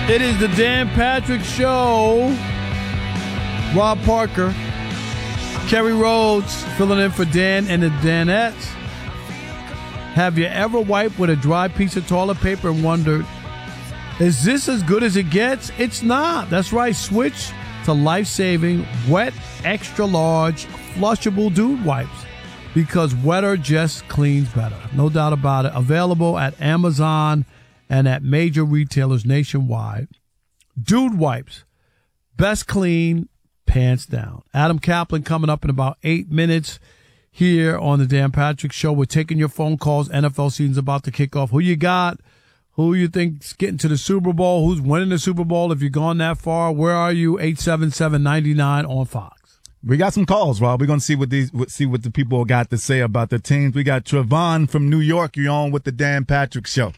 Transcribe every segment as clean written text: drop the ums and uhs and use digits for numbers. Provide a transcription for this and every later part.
It is the Dan Patrick Show. Rob Parker, Kerry Rhodes filling in for Dan and the Danettes. Have you ever wiped with a dry piece of toilet paper and wondered, is this as good as it gets? It's not. That's right. Switch to life-saving, wet, extra-large, flushable Dude Wipes because wetter just cleans better. No doubt about it. Available at Amazon and at major retailers nationwide. Dude Wipes. Best clean, pants down. Adam Kaplan coming up in about 8 minutes here on the Dan Patrick Show. We're taking your phone calls. NFL season's about to kick off. Who you got? Who you think's getting to the Super Bowl? Who's winning the Super Bowl? If you've gone that far, where are you? 877-99 on Fox. We got some calls, Rob. We're gonna see what the people got to say about the teams. We got Trevon from New York. You're on with the Dan Patrick Show.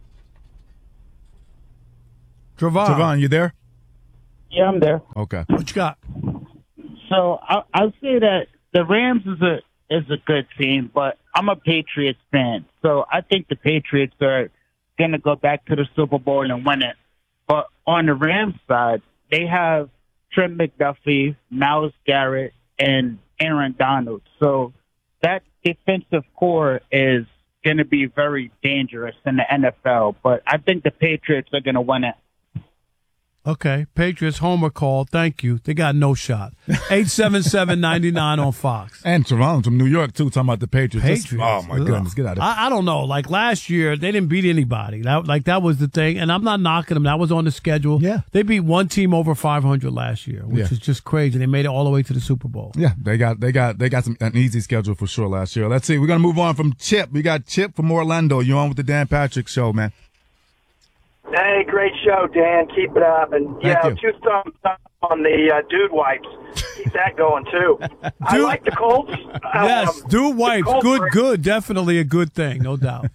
Trevon, you there? Yeah, I'm there. Okay. What you got? So I'll say that the Rams is a good team, but I'm a Patriots fan. So I think the Patriots are going to go back to the Super Bowl and win it. But on the Rams side, they have Trent McDuffie, Myles Garrett, and Aaron Donald. So that defensive core is going to be very dangerous in the NFL. But I think the Patriots are going to win it. Okay, Patriots homer call. Thank you. They got no shot. 877-99 on Fox. And Trevon from New York, too, talking about the Patriots. Patriots. Oh, my goodness. Get out of here. I don't know. Like last year, they didn't beat anybody. That was the thing. And I'm not knocking them. That was on the schedule. Yeah. They beat one team over 500 last year, which is just crazy. They made it all the way to the Super Bowl. Yeah, they got an easy schedule for sure last year. Let's see. We're going to move on from Chip. We got Chip from Orlando. You're on with the Dan Patrick Show, man. Hey, great show, Dan. Keep it up. And, Thank you. 2 thumbs up on the Dude Wipes. Keep that going, too. I like the Colts. Yes, Dude Wipes. Good. Definitely a good thing, no doubt.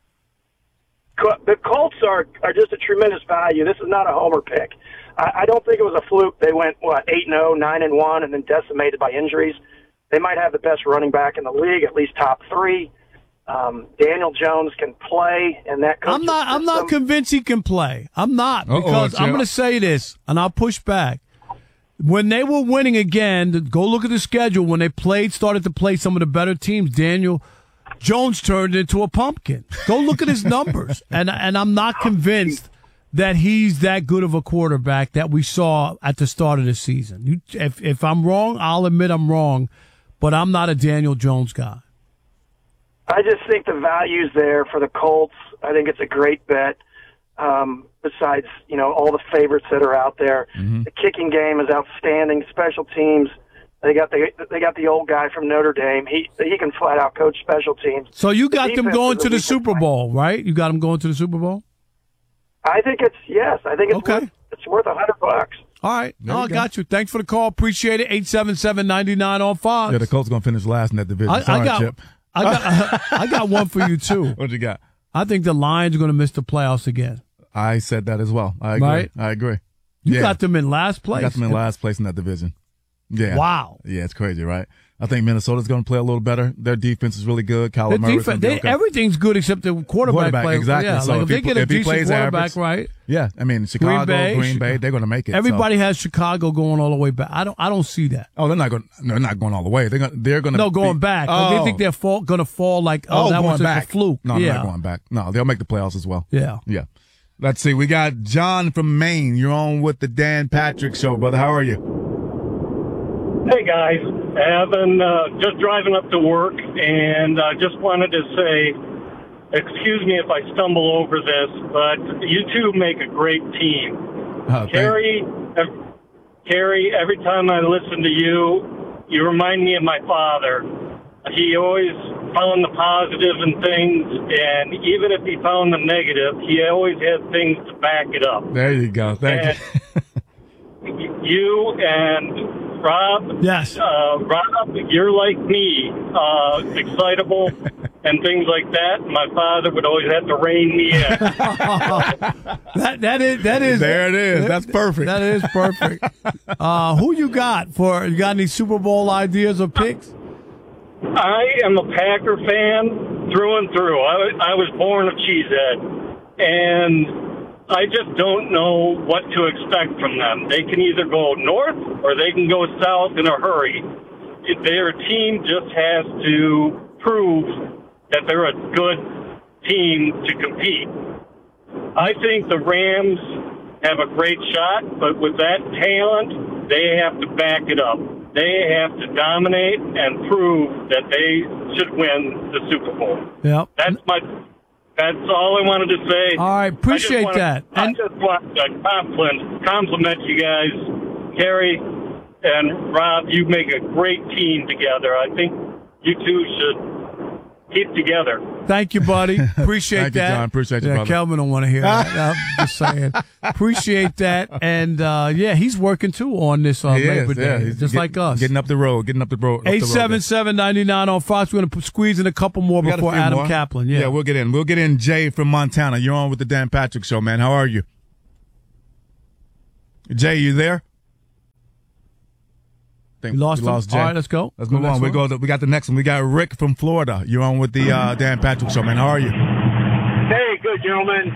The Colts are just a tremendous value. This is not a homer pick. I don't think it was a fluke. They went, 8-0, 9-1, and then decimated by injuries. They might have the best running back in the league, at least top 3. Daniel Jones can play, and that I'm not convinced he can play. I'm not, because I'm going to say this, and I'll push back. When they were winning again, go look at the schedule. When they started to play some of the better teams, Daniel Jones turned into a pumpkin. Go look at his numbers, and I'm not convinced that he's that good of a quarterback that we saw at the start of the season. If I'm wrong, I'll admit I'm wrong, but I'm not a Daniel Jones guy. I just think the value's there for the Colts. I think it's a great bet. Besides, all the favorites that are out there, The kicking game is outstanding. Special teams, they got the old guy from Notre Dame. He can flat out coach special teams. So you got them going to the Super Bowl, right? You got them going to the Super Bowl. I think it's okay. It's worth $100. All right. I got you. Thanks for the call. Appreciate it. 877-99 on Fox. Yeah, the Colts going to finish last in that division. Chip. I got one for you, too. What you got? I think the Lions are going to miss the playoffs again. I said that as well. I agree. Right? I agree. You got them in last place. I got them in last place in that division. Yeah. Wow. Yeah, it's crazy, right? I think Minnesota's going to play a little better. Their defense is really good. Kyler Murray. Everything's good except the quarterback play. Exactly. Yeah, So if they get a decent quarterback, right? Yeah, I mean Chicago, Green Bay, they're going to make it. Everybody has Chicago going all the way back. I don't see that. Oh, they're not going all the way. They're going to. No, going back. Like they think they're going to fall. Like that was a fluke. No, they're not going back. No, they'll make the playoffs as well. Yeah. Yeah. Let's see. We got John from Maine. You're on with the Dan Patrick Show, brother. How are you? Hey, guys. I've been just driving up to work, and just wanted to say, excuse me if I stumble over this, but you two make a great team. Carrie, every time I listen to you, you remind me of my father. He always found the positive in things, and even if he found the negative, he always had things to back it up. There you go. Thank you. You and Rob, yes, Rob, you're like me, excitable and things like that. My father would always have to rein me in. that is there. It is. That's perfect. That is perfect. Who you got any Super Bowl ideas or picks? I am a Packer fan through and through. I was born a cheesehead, and I just don't know what to expect from them. They can either go north or they can go south in a hurry. Their team just has to prove that they're a good team to compete. I think the Rams have a great shot, but with that talent, they have to back it up. They have to dominate and prove that they should win the Super Bowl. Yep. That's all I wanted to say. All right, appreciate that. I just want to compliment you guys, Kerry and Rob. You make a great team together. I think you two should keep together. Thank you, buddy. Appreciate Thank you, that. John. Appreciate you, brother. Kelvin don't want to hear that. I'm just saying. Appreciate that. And, he's working, too, on this Labor Day, He's just like us. Getting up the road. 877-99 on Fox. We're going to squeeze in a couple more before Adam Kaplan. Yeah, we'll get in. We'll get in Jay from Montana. You're on with the Dan Patrick Show, man. How are you? Jay, you there? You lost Jay. All right, let's go. Let's move on. We got the next one. We got Rick from Florida. You're on with the Dan Patrick Show, man. How are you? Hey, good, gentlemen.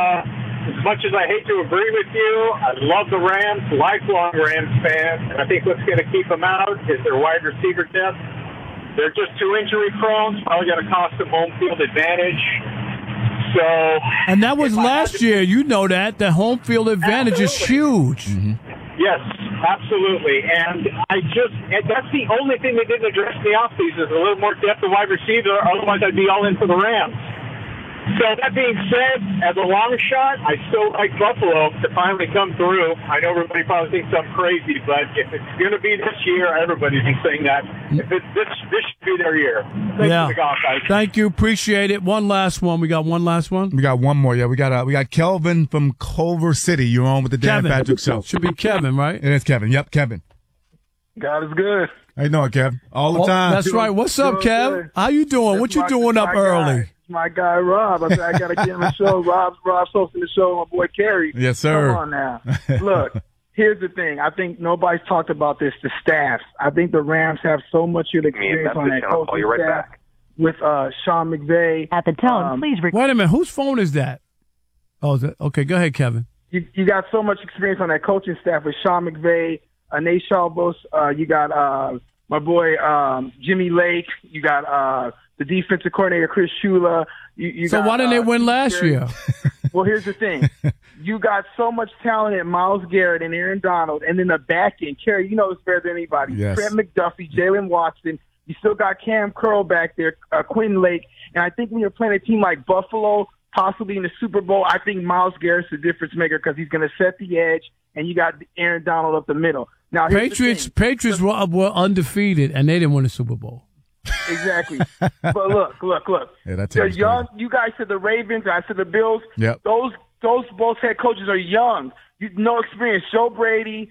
As much as I hate to agree with you, I love the Rams, lifelong Rams fan, and I think what's going to keep them out is their wide receiver depth. They're just too injury prone. Probably going to cost them home field advantage. So, and that was last year. You know that. The home field advantage is huge. Mm-hmm. Yes, absolutely. And that's the only thing they didn't address in the offseason is a little more depth of wide receiver. Otherwise, I'd be all in for the Rams. So that being said, as a long shot, I still like Buffalo to finally come through. I know everybody probably thinks I'm crazy, but if it's going to be this year, everybody's been saying that. If this should be their year. Thanks for the golf, guys. Thank you. Appreciate it. One last one. We got one last one? We got one more. Yeah, we got Kelvin from Culver City. You're on with the Dan Patrick Show. Should be Kevin, right? It is Kevin. Yep, Kevin. God is good. How you doing, Kev? All the time. That's right. What's up, Kev? Good. How you doing? What you doing up early? My guy Rob. I said I gotta get him a show. Rob's hosting the show. My boy Kerry. Yes, sir. Come on now. Look, here's the thing. I think nobody's talked about this. The staffs. I think the Rams have so much experience on that coaching staff with Sean McVay. At the tone, please. Wait a minute. Whose phone is that? Oh, is it? Okay, go ahead, Kevin. You got so much experience on that coaching staff with Sean McVay, Nate Shalbos. You got my boy Jimmy Lake. You got the defensive coordinator, Chris Shula. So why didn't they win last year? Well, here's the thing. You got so much talent in Myles Garrett and Aaron Donald, and then the back end. Kerry, you know this better than anybody. Yes. Trent McDuffie, Jalen Watson. You still got Cam Curl back there, Quinn Lake. And I think when you're playing a team like Buffalo, possibly in the Super Bowl, I think Myles Garrett's the difference maker because he's going to set the edge, and you got Aaron Donald up the middle. Now, Patriots were undefeated, and they didn't win the Super Bowl. Exactly. But look. Yeah, that's They're young. You guys said the Ravens, I said the Bills. Yep. Those both head coaches are young. No experience. Joe Brady,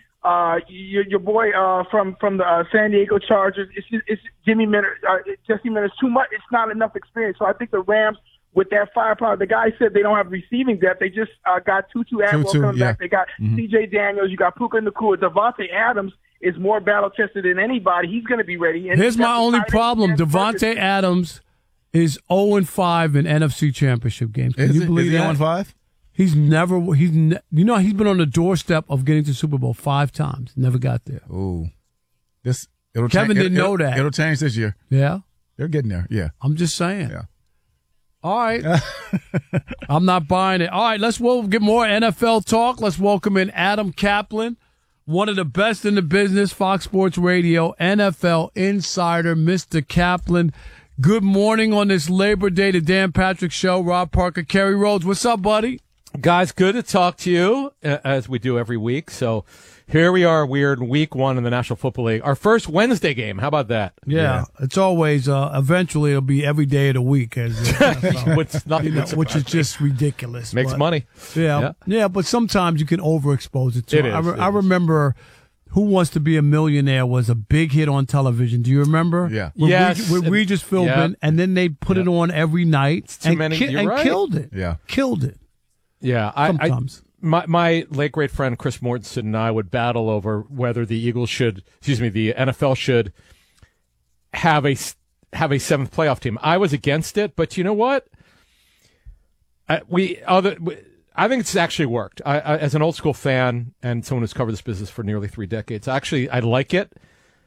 your boy from the San Diego Chargers. It's Jesse Minter. Too much. It's not enough experience. So I think the Rams, with that firepower, the guy said they don't have receiving depth. They just got Tutu Atwell coming back. They got C.J. Daniels. You got Puka Nacua. Devontae Adams is more battle-tested than anybody. He's going to be ready. And here's my only problem. Devontae Adams is 0-5 in NFC Championship games. Can you believe that? Is he 0-5? He's been on the doorstep of getting to Super Bowl 5 times. Never got there. Ooh. Kevin didn't know that. It'll change this year. Yeah? They're getting there, yeah. I'm just saying. Yeah. All right. I'm not buying it. All right, we'll get more NFL talk. Let's welcome in Adam Kaplan, one of the best in the business, Fox Sports Radio, NFL insider, Mr. Kaplan. Good morning on this Labor Day, the Dan Patrick Show. Rob Parker, Kerry Rhodes. What's up, buddy? Guys, good to talk to you, as we do every week. So here we are. We're in week 1 in the National Football League. Our first Wednesday game. How about that? Yeah. It's always, eventually it'll be every day of the week. Which is just ridiculous. Makes money. Yeah, but sometimes you can overexpose it, too. It is. I remember Who Wants to Be a Millionaire was a big hit on television. Do you remember? Yeah. With Regis Philbin, and then they put it on every night and killed it. Yeah. Killed it. Yeah. Sometimes. My late great friend Chris Mortensen and I would battle over whether the NFL should have a 7th playoff team. I was against it, but you know what? I think it's actually worked. I, as an old school fan and someone who's covered this business for nearly 3 decades, I like it.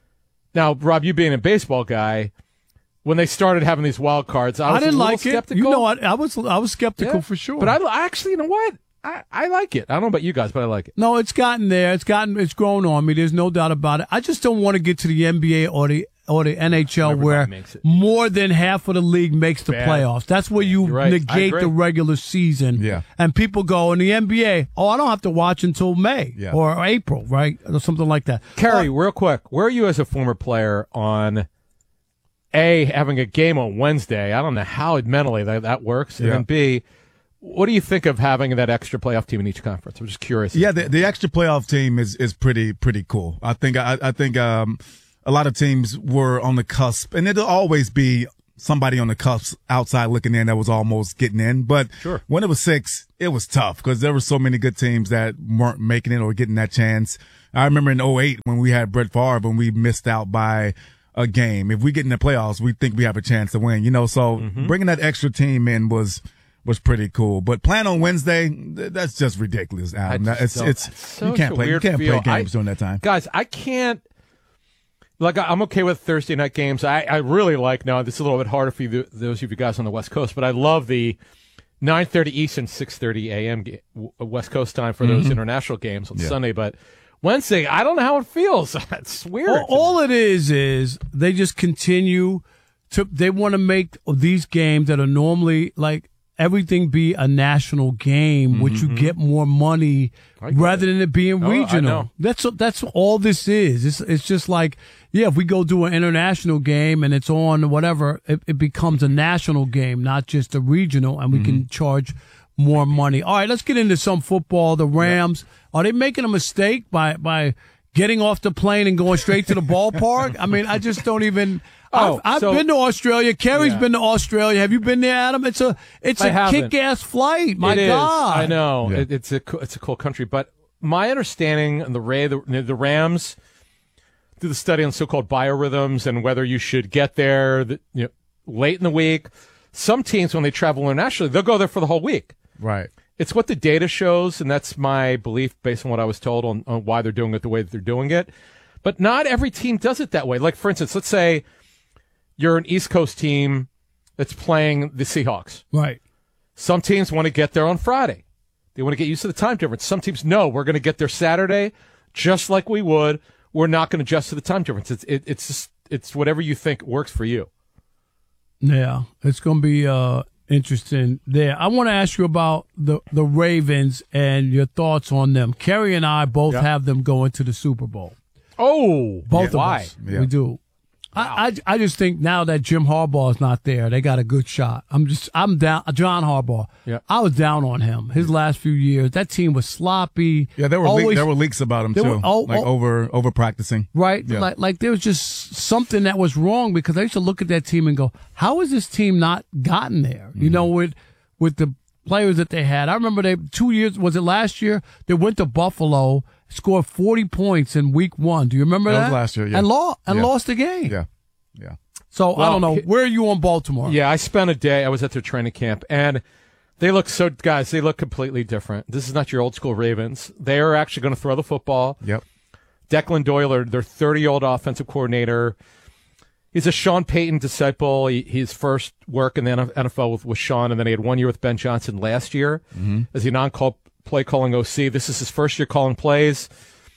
Now, Rob, you being a baseball guy, when they started having these wild cards, I didn't like skeptical. it. You know, I was skeptical for sure. But I actually, you know what? I like it. I don't know about you guys, but I like it. No, it's gotten there. It's grown on me. There's no doubt about it. I just don't want to get to the NBA or the NHL where more than half of the league makes the playoffs. That's where you negate the regular season. Yeah. And people go in the NBA, I don't have to watch until May or April, right? Or something like that. Kerry, real quick, where are you as a former player on having a game on Wednesday? I don't know how mentally that works. And then B, what do you think of having that extra playoff team in each conference? I'm just curious. Yeah, the extra playoff team is pretty cool. I think a lot of teams were on the cusp, and it'll always be somebody on the cusp outside looking in that was almost getting in. But when it was 6, it was tough because there were so many good teams that weren't making it or getting that chance. I remember in 2008 when we had Brett Favre and we missed out by a game. If we get in the playoffs, we think we have a chance to win. So bringing that extra team in was pretty cool. But playing on Wednesday, that's just ridiculous, Adam. You can't play games during that time. Guys, I can't. Like, I'm okay with Thursday night games. I really like, now this is a little bit harder for you, those of you guys on the West Coast, but I love the 9:30 Eastern, 6:30 a.m. West Coast time for those international games on Sunday. But Wednesday, I don't know how it feels. It's weird. All it is they just continue they want to make these games that are normally like everything be a national game, which you get more money rather than it being regional. That's all this is. It's just like, if we go do an international game and it's on whatever, it becomes a national game, not just a regional, and we can charge more money. All right, let's get into some football. The Rams, are they making a mistake by getting off the plane and going straight to the ballpark? I mean, I just don't even. I've been to Australia. Kerry's been to Australia. Have you been there, Adam? It's a kick-ass flight. My God, I know it's a cool country. But my understanding on the Rams do the study on so-called biorhythms and whether you should get there late in the week. Some teams, when they travel internationally, they'll go there for the whole week. Right. It's what the data shows, and that's my belief based on what I was told on why they're doing it the way that they're doing it. But not every team does it that way. Like, for instance, let's say you're an East Coast team that's playing the Seahawks. Right. Some teams want to get there on Friday. They want to get used to the time difference. Some teams, no, we're going to get there Saturday just like we would. We're not going to adjust to the time difference. It's whatever you think works for you. Yeah, it's going to be interesting there. I want to ask you about the Ravens and your thoughts on them. Kerry and I both have them going to the Super Bowl. Oh, both of us. Yeah. We do. Wow. I just think now that Jim Harbaugh is not there, they got a good shot. I'm down. John Harbaugh. Yeah. I was down on him his last few years. That team was sloppy. Yeah, there were leaks about him too. Over practicing. Right. Yeah. Like there was just something that was wrong because I used to look at that team and go, how has this team not gotten there? You know, with the players that they had. I remember 2 years, was it last year? They went to Buffalo, scored 40 points in week 1. Do you remember that? That was last year, yeah. And lost the game. Yeah. So, I don't know. Where are you on Baltimore? Yeah, I spent a day. I was at their training camp, and they look completely different. This is not your old school Ravens. They are actually going to throw the football. Yep. Declan Doyle, their 30-year-old offensive coordinator. He's a Sean Payton disciple. His first work in the NFL with Sean, and then he had 1 year with Ben Johnson last year as a play calling OC. This is his first year calling plays.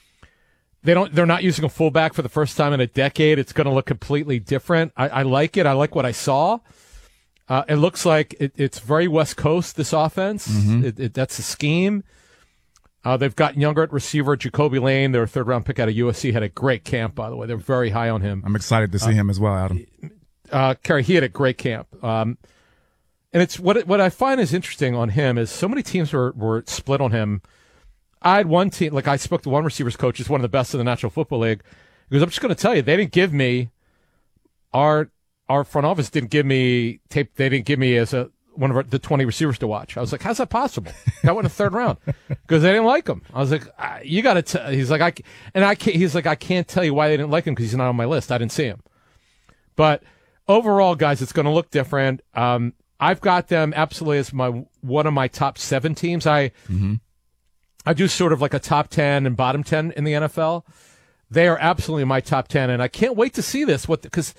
They're not using a fullback for the first time in a decade. It's going to look completely different. I like it. I like what I saw. It looks like it's very West Coast, this offense. That's the scheme. They've got younger at receiver, Jacoby Lane, their 3rd-round pick out of USC, had a great camp, by the way. They're very high on him. I'm excited to see him as well, Adam. Kerry, he had a great camp. And it's what I find is interesting on him is so many teams were split on him. I had one team, like I spoke to one receivers coach, who's one of the best in the National Football League. He goes, I'm just going to tell you, they didn't give me, our front office didn't give me tape. They didn't give me as one of the 20 receivers to watch. I was like, how's that possible? I went in the 3rd round because they didn't like him. I was like, you got to he's like, he's like, I can't tell you why they didn't like him because he's not on my list. I didn't see him. But overall, guys, it's going to look different. I've got them absolutely as one of my top 7 teams. I do sort of like a top 10 and bottom 10 in the NFL. They are absolutely my top 10, and I can't wait to see this. Because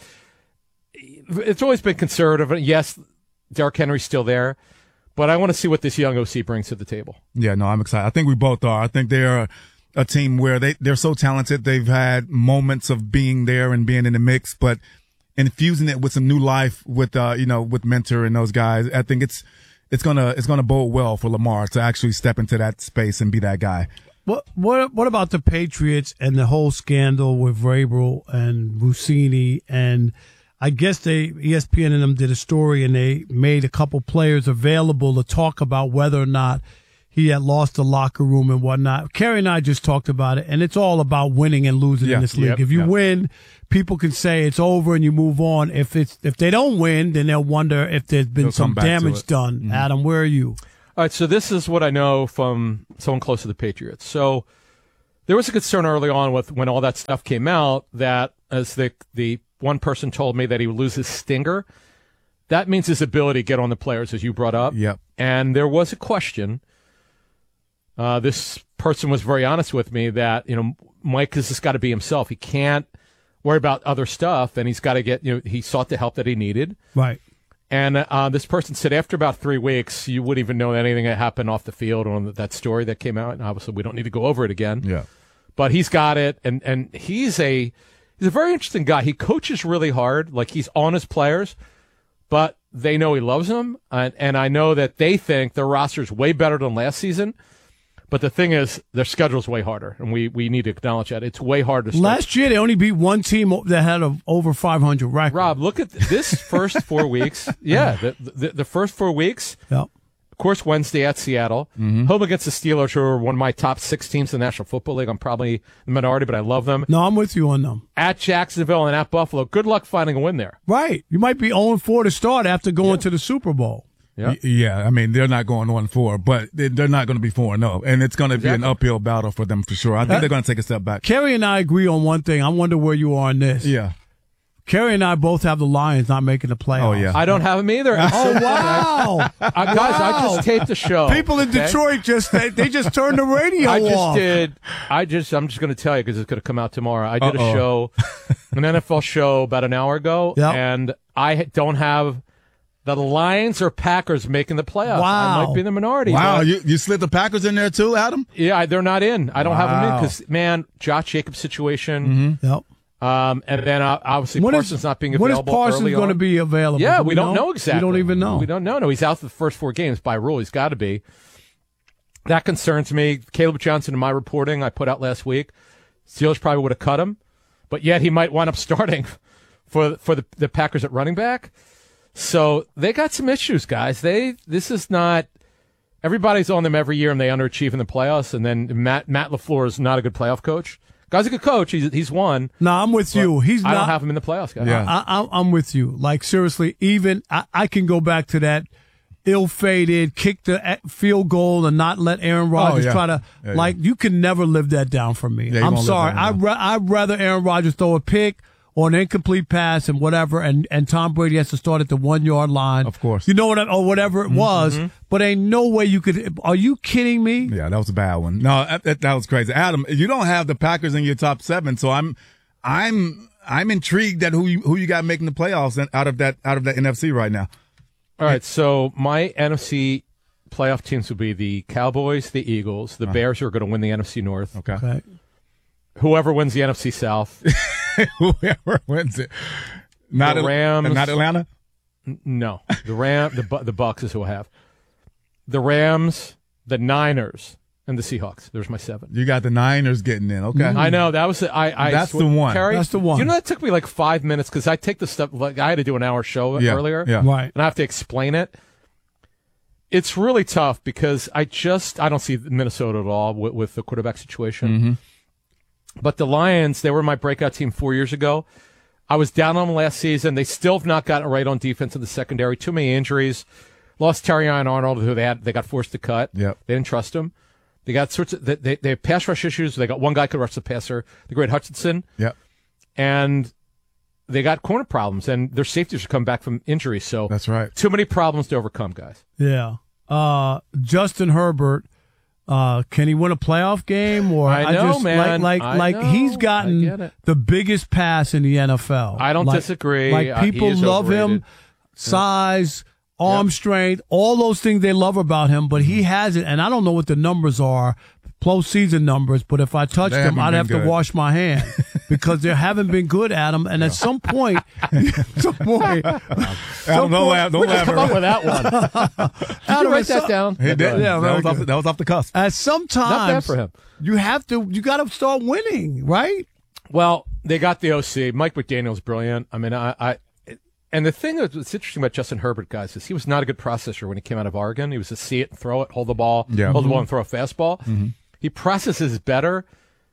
it's always been conservative. Yes, Derrick Henry's still there, but I want to see what this young OC brings to the table. Yeah, no, I'm excited. I think we both are. I think they're a team where they're so talented. They've had moments of being there and being in the mix, but infusing it with some new life with with Mentor and those guys. I think it's gonna bode well for Lamar to actually step into that space and be that guy. What about the Patriots and the whole scandal with Vrabel and Rossini? And I guess ESPN and them did a story, and they made a couple players available to talk about whether or not he had lost the locker room and whatnot. Kerry and I just talked about it, and it's all about winning and losing in this league. If you win, people can say it's over and you move on. If they don't win, then they'll wonder if there's been some damage done. Mm-hmm. Adam, where are you? All right, so this is what I know from someone close to the Patriots. So there was a concern early on when all that stuff came out that, as the one person told me, that he would lose his stinger. That means his ability to get on the players, as you brought up. Yep. And there was a question. This person was very honest with me that, Mike has just got to be himself. He can't worry about other stuff, and he's got to get, he sought the help that he needed. Right. And this person said after about 3 weeks, you wouldn't even know anything that happened off the field on that story that came out. And obviously, we don't need to go over it again. Yeah. But he's got it, and he's a very interesting guy. He coaches really hard, like he's on his players, but they know he loves them, and I know that they think their roster is way better than last season. But the thing is, their schedule's way harder, and we need to acknowledge that. It's way harder to start. Last year, they only beat one team that had an over 500 record. Rob, look at this first 4 weeks. Yeah, the first 4 weeks. Yep. Of course, Wednesday at Seattle. Mm-hmm. Home against the Steelers, who are one of my top 6 teams in the National Football League. I'm probably the minority, but I love them. No, I'm with you on them. At Jacksonville and at Buffalo. Good luck finding a win there. Right. You might be 0-4 to start after going to the Super Bowl. Yeah, I mean, they're not going 1-4, but they're not going to be 4-0, and it's going to be an uphill battle for them for sure. I think they're going to take a step back. Kerry and I agree on one thing. I wonder where you are on this. Yeah. Kerry and I both have the Lions not making the playoffs. Oh, yeah. I don't have them either. Oh, wow. Guys, I just taped the show. People in Detroit they just turned the radio off. I'm just going to tell you because it's going to come out tomorrow. I did a show, an NFL show about an hour ago, and I don't have the Lions or Packers making the playoffs. Wow. I might be in the minority. Wow, you slid the Packers in there too, Adam? Yeah, they're not in. I don't have them in because, man, Josh Jacobs situation. Mm-hmm. Yep. And then obviously Parsons not being available. When is Parsons going to be available? Yeah, we don't know exactly. We don't even know. We don't know. No, he's out for the first 4 games by rule. He's got to be. That concerns me. Caleb Johnson, in my reporting I put out last week, Steelers probably would have cut him, but yet he might wind up starting for the Packers at running back. So they got some issues, guys. This is not everybody's on them every year, and they underachieve in the playoffs. And then Matt LaFleur is not a good playoff coach. Guy's a good coach. He's won. No, I'm with you. He's not. I don't have him in the playoffs, guys. Yeah. I'm with you. Like seriously, even I can go back to that ill-fated kick the field goal and not let Aaron Rodgers try to you can never live that down from me. I'm sorry. I'd rather Aaron Rodgers throw a pick or an incomplete pass and whatever, and Tom Brady has to start at the 1 yard line. Of course. You know what, or whatever it was, but ain't no way you could. Are you kidding me? Yeah, that was a bad one. No, that was crazy. Adam, you don't have the Packers in your top 7, so I'm intrigued at who you got making the playoffs out of that NFC right now. All right, so my NFC playoff teams will be the Cowboys, the Eagles, the Bears, who are going to win the NFC North. Okay. Whoever wins the NFC South. Whoever wins it. Not the Rams. Not Atlanta? No. The Bucks is who I have. The Rams, the Niners, and the Seahawks. There's my 7. You got the Niners getting in. Okay. I know. That was That's the one. Terry, that's the one. You know, that took me like 5 minutes because I take the stuff. Like I had to do an hour show earlier. Yeah. Right. And I have to explain it. It's really tough because I don't see Minnesota at all with the quarterback situation. Mm-hmm. But the Lions, they were my breakout team 4 years ago. I was down on them last season. They still have not gotten it right on defense in the secondary. Too many injuries. Lost Terrion Arnold, who they got forced to cut. Yep. They didn't trust him. They got they have pass rush issues. They got one guy could rush the passer, the great Hutchinson. Yep. And they got corner problems, and their safeties are coming back from injury. So That's right. Too many problems to overcome, guys. Yeah. Justin Herbert, can he win a playoff game? Or I know, man. Like I know. he's I get gotten it. the biggest pass in the NFL. I don't disagree. Like people he is love him, overrated. size, arm strength, all those things they love about him, but he has it. And I don't know what the numbers are, postseason numbers, but if I touched They them, haven't I'd been have to good. wash my hand because they haven't been good at him. And at some point, Adam, don't laugh. Don't laugh. Come up with that one. Did you write that down? He did. Yeah, that was off the cusp. at some Not bad times, for him. you got to start winning, right? Well, they got the OC. Mike McDaniel's brilliant. I mean, and the thing that's interesting about Justin Herbert, guys, is he was not a good processor when he came out of Oregon. He was a see it and throw it, hold the ball, hold the ball and throw a fastball. He processes better.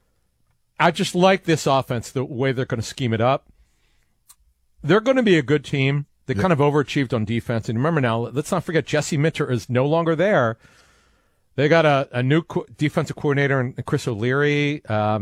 I just like this offense, the way they're going to scheme it up. They're going to be a good team. They kind of overachieved on defense. And remember now, let's not forget Jesse Minter is no longer there. They got a new defensive coordinator in Chris O'Leary.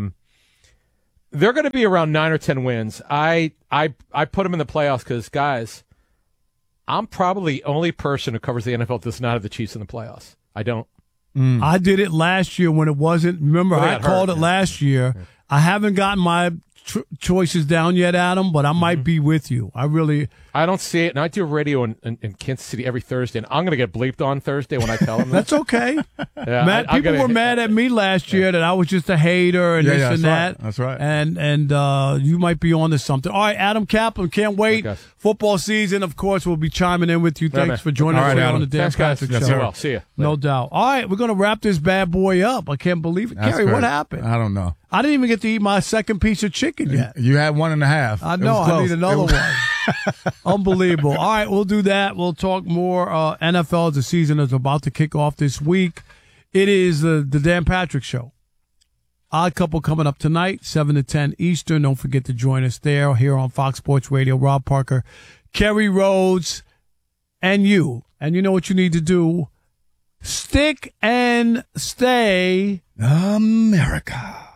They're going to be around 9 or 10 wins. I put them in the playoffs because, guys, I'm probably the only person who covers the NFL that does not have the Chiefs in the playoffs. I don't. I did it last year when it wasn't. Remember, I called it last year. I haven't gotten my choices down yet, Adam, but I might be with you. I don't see it, and I do radio in Kansas City every Thursday, and I'm going to get bleeped on Thursday when I tell them That's okay. Yeah, People were mad at me last year that I was just a hater and this and that. That's right. And you might be on to something. All right, Adam Kaplan, can't wait. Okay. Football season, of course, we'll be chiming in with you. Thanks man. for joining All us right, here on Adam. the Dan Thanks, guys. Patrick Yes, Show. sir. Well, see you. No doubt. All right, we're going to wrap this bad boy up. I can't believe it. That's Gary, what great. happened? I don't know. I didn't even get to eat my second piece of chicken yet. You had 1.5. I It know. was I close. need another It was- one. Unbelievable. All right, we'll do that. We'll talk more NFL as the season is about to kick off this week. It is the Dan Patrick Show. Odd Couple coming up tonight, 7 to 10 Eastern. Don't forget to join us there here on Fox Sports Radio. Rob Parker, Kerry Rhodes, and you. And you know what you need to do. Stick and stay America.